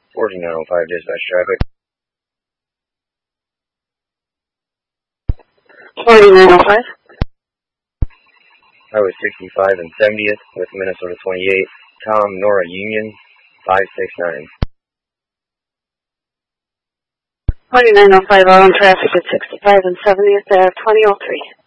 4905 dispatch traffic. 4905. Highway 65 and 70th with Minnesota 28. Tom Nora Union 569. 4905 all in traffic at 65 and 70th at 2003.